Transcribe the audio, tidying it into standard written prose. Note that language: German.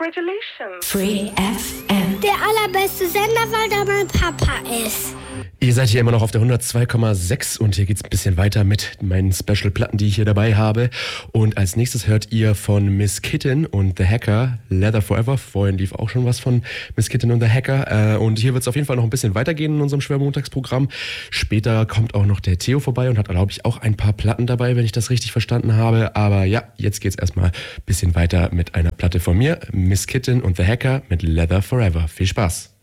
Congratulations. Free FM. Der allerbeste Sender, weil da mein Papa ist. Ihr seid hier immer noch auf der 102,6 und hier geht's ein bisschen weiter mit meinen Special-Platten, die ich hier dabei habe. Und als nächstes hört ihr von Miss Kitten und The Hacker Leather Forever. Vorhin lief auch schon was von Miss Kitten und The Hacker. Und hier wird's auf jeden Fall noch ein bisschen weitergehen in unserem Schwermontagsprogramm. Später kommt auch noch der Theo vorbei und hat, glaube ich, auch ein paar Platten dabei, wenn ich das richtig verstanden habe. Aber ja, jetzt geht's erstmal ein bisschen weiter mit einer Platte von mir. Miss Kitten und The Hacker mit Leather Forever. Viel Spaß!